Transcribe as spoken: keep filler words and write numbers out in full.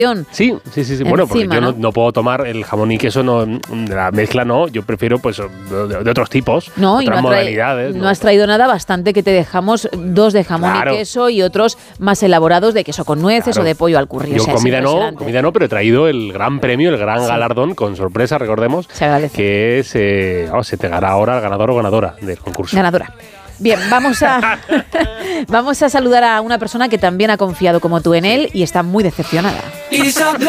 Sí, sí, sí, sí. Bueno, porque yo no, no puedo tomar el jamón y queso, no, de la mezcla no, yo prefiero pues de, de otros tipos, no, otras y no modalidades. Trae, no. no has traído nada, bastante que te dejamos dos de jamón claro. y queso y otros más elaborados de queso con nueces claro. o de pollo al curry. Yo o sea, comida no, comida no, pero he traído el gran premio, el gran sí. galardón, con sorpresa, recordemos, que es, eh, oh, se te dará ahora el ganador o ganadora del concurso. Ganadora. Bien, vamos a vamos a saludar a una persona que también ha confiado como tú en él y está muy decepcionada.